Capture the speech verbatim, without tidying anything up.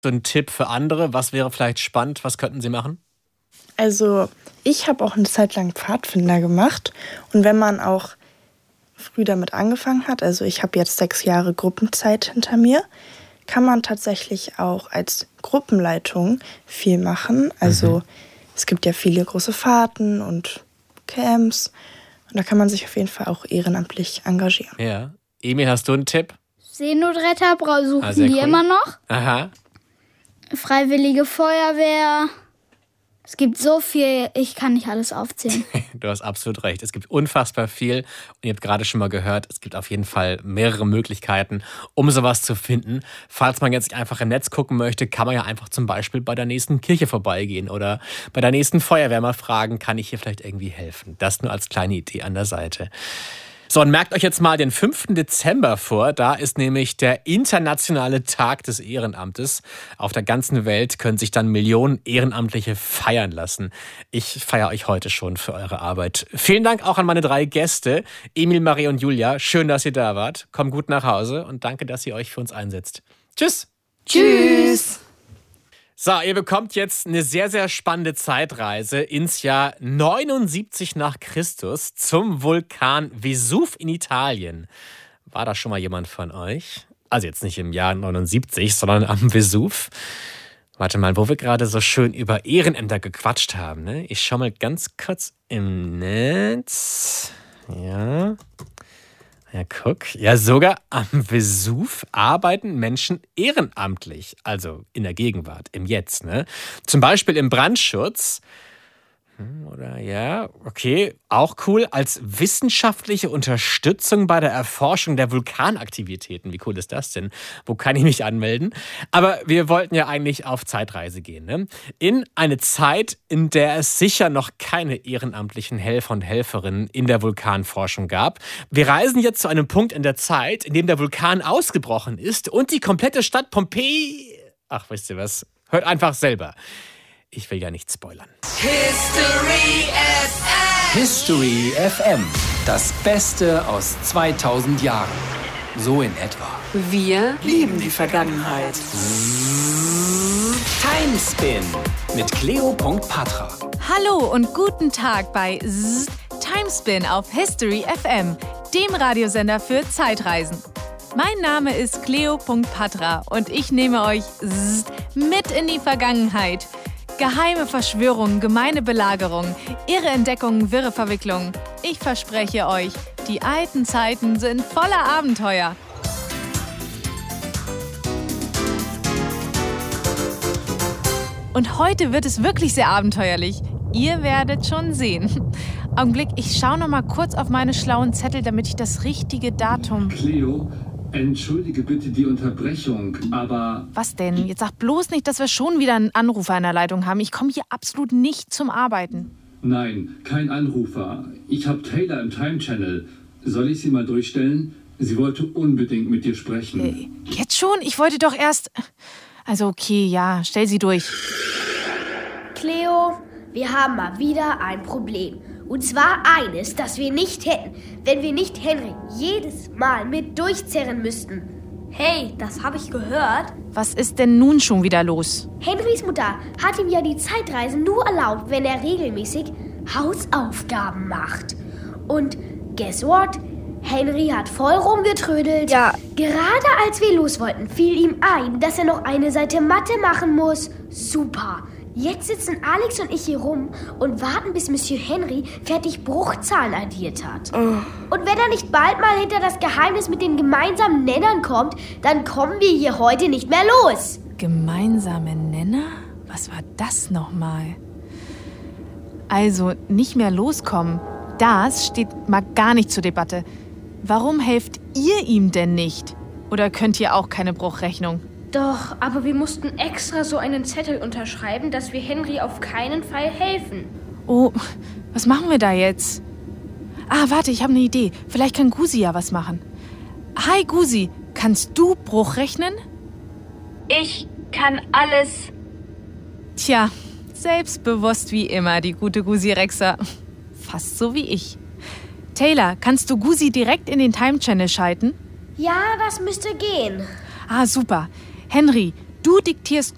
So ein Tipp für andere, was wäre vielleicht spannend, was könnten sie machen? Also ich habe auch eine Zeit lang Pfadfinder gemacht und wenn man auch früh damit angefangen hat, also ich habe jetzt sechs Jahre Gruppenzeit hinter mir, kann man tatsächlich auch als Gruppenleitung viel machen. Also mhm. es gibt ja viele große Fahrten und Camps und da kann man sich auf jeden Fall auch ehrenamtlich engagieren. Ja. Emil, hast du einen Tipp? Seenotretter suchen Ah, die cool. immer noch. Aha. Freiwillige Feuerwehr. Es gibt so viel, ich kann nicht alles aufzählen. Du hast absolut recht. Es gibt unfassbar viel. Und ihr habt gerade schon mal gehört, es gibt auf jeden Fall mehrere Möglichkeiten, um sowas zu finden. Falls man jetzt einfach im Netz gucken möchte, kann man ja einfach zum Beispiel bei der nächsten Kirche vorbeigehen oder bei der nächsten Feuerwehr mal fragen, kann ich hier vielleicht irgendwie helfen? Das nur als kleine Idee an der Seite. So, und merkt euch jetzt mal den fünften Dezember vor. Da ist nämlich der internationale Tag des Ehrenamtes. Auf der ganzen Welt können sich dann Millionen Ehrenamtliche feiern lassen. Ich feiere euch heute schon für eure Arbeit. Vielen Dank auch an meine drei Gäste, Emil, Marie und Julia. Schön, dass ihr da wart. Kommt gut nach Hause und danke, dass ihr euch für uns einsetzt. Tschüss. Tschüss. So, ihr bekommt jetzt eine sehr, sehr spannende Zeitreise ins Jahr neunundsiebzig nach Christus zum Vulkan Vesuv in Italien. War da schon mal jemand von euch? Also jetzt nicht im Jahr neunundsiebzig, sondern am Vesuv. Warte mal, wo wir gerade so schön über Ehrenämter gequatscht haben, ne? Ich schau mal ganz kurz im Netz. Ja... Ja, guck. Ja, sogar am Vesuv arbeiten Menschen ehrenamtlich. Also in der Gegenwart, im Jetzt, ne? Zum Beispiel im Brandschutz. Oder ja, okay, auch cool. Als wissenschaftliche Unterstützung bei der Erforschung der Vulkanaktivitäten. Wie cool ist das denn? Wo kann ich mich anmelden? Aber wir wollten ja eigentlich auf Zeitreise gehen, ne? In eine Zeit, in der es sicher noch keine ehrenamtlichen Helfer und Helferinnen in der Vulkanforschung gab. Wir reisen jetzt zu einem Punkt in der Zeit, in dem der Vulkan ausgebrochen ist und die komplette Stadt Pompeji... Ach, wisst ihr was? Hört einfach selber. Ich will ja nicht spoilern. History F M. History F M. Das Beste aus zweitausend Jahren. So in etwa. Wir lieben die Vergangenheit. Timespin mit Cleo.Patra. Hallo und guten Tag bei Zzz, Timespin auf History F M, dem Radiosender für Zeitreisen. Mein Name ist Cleo.Patra und ich nehme euch zzz, mit in die Vergangenheit. Geheime Verschwörungen, gemeine Belagerungen, irre Entdeckungen, wirre Verwicklungen. Ich verspreche euch, die alten Zeiten sind voller Abenteuer. Und heute wird es wirklich sehr abenteuerlich. Ihr werdet schon sehen. Augenblick, ich schaue noch mal kurz auf meine schlauen Zettel, damit ich das richtige Datum... Cleo, entschuldige bitte die Unterbrechung, aber... Was denn? Jetzt sag bloß nicht, dass wir schon wieder einen Anrufer in der Leitung haben. Ich komme hier absolut nicht zum Arbeiten. Nein, kein Anrufer. Ich habe Taylor im Time Channel. Soll ich sie mal durchstellen? Sie wollte unbedingt mit dir sprechen. Äh, jetzt schon? Ich wollte doch erst... Also okay, ja, stell sie durch. Cleo, wir haben mal wieder ein Problem. Und zwar eines, das wir nicht hätten, wenn wir nicht Henry jedes Mal mit durchzerren müssten. Hey, das habe ich gehört. Was ist denn nun schon wieder los? Henrys Mutter hat ihm ja die Zeitreise nur erlaubt, wenn er regelmäßig Hausaufgaben macht. Und guess what? Henry hat voll rumgetrödelt. Ja. Gerade als wir los wollten, fiel ihm ein, dass er noch eine Seite Mathe machen muss. Super. Jetzt sitzen Alex und ich hier rum und warten, bis Monsieur Henry fertig Bruchzahlen addiert hat. Oh. Und wenn er nicht bald mal hinter das Geheimnis mit den gemeinsamen Nennern kommt, dann kommen wir hier heute nicht mehr los. Gemeinsame Nenner? Was war das nochmal? Also, nicht mehr loskommen. Das steht mal gar nicht zur Debatte. Warum helft ihr ihm denn nicht? Oder könnt ihr auch keine Bruchrechnung? Doch, aber wir mussten extra so einen Zettel unterschreiben, dass wir Henry auf keinen Fall helfen. Oh, was machen wir da jetzt? Ah, warte, ich habe eine Idee. Vielleicht kann Gusi ja was machen. Hi Gusi, kannst du Bruch rechnen? Ich kann alles. Tja, selbstbewusst wie immer, die gute Gusi Rexer. Fast so wie ich. Taylor, kannst du Gusi direkt in den Time Channel schalten? Ja, das müsste gehen. Ah, super. Henry, du diktierst